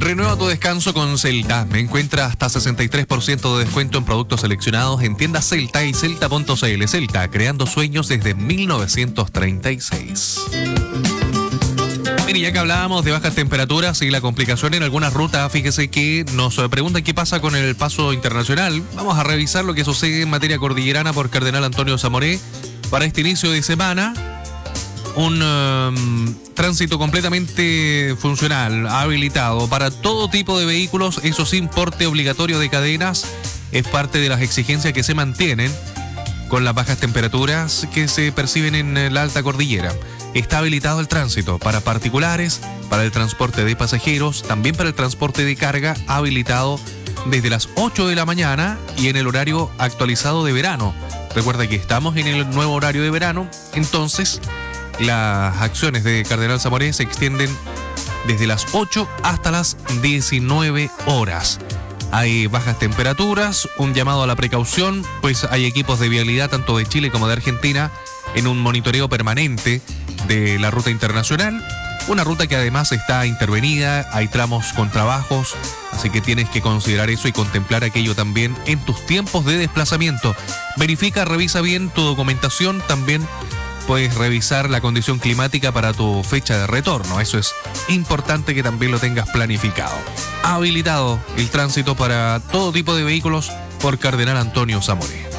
Renueva tu descanso con Celta. Encuentra hasta 63% de descuento en productos seleccionados en tiendas Celta y Celta.cl. Celta, creando sueños desde 1936. Mire, ya que hablábamos de bajas temperaturas y la complicación en algunas rutas, fíjese que nos preguntan qué pasa con el paso internacional. Vamos a revisar lo que sucede en materia cordillerana por Cardenal Antonio Zamoré para este inicio de semana. Un tránsito completamente funcional, habilitado para todo tipo de vehículos, eso sin porte obligatorio de cadenas, es parte de las exigencias que se mantienen con las bajas temperaturas que se perciben en la alta cordillera. Está habilitado el tránsito para particulares, para el transporte de pasajeros, también para el transporte de carga, habilitado desde las 8 de la mañana y en el horario actualizado de verano. Recuerda que estamos en el nuevo horario de verano, entonces las acciones de Cardenal Zamoré se extienden desde las 8 hasta las 19 horas. Hay bajas temperaturas, un llamado a la precaución, pues hay equipos de vialidad tanto de Chile como de Argentina en un monitoreo permanente de la ruta internacional. Una ruta que además está intervenida, hay tramos con trabajos, así que tienes que considerar eso y contemplar aquello también en tus tiempos de desplazamiento. Verifica, revisa bien tu documentación, también puedes revisar la condición climática para tu fecha de retorno. Eso es importante que también lo tengas planificado. Habilitado el tránsito para todo tipo de vehículos por Cardenal Antonio Zamoré.